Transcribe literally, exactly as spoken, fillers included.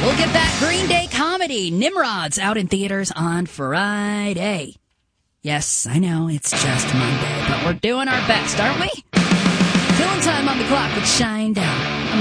We'll get that Green Day comedy, Nimrod's, out in theaters on Friday. Yes, I know, it's just Monday, but we're doing our best, aren't we? Killing time on the clock with Shine Down.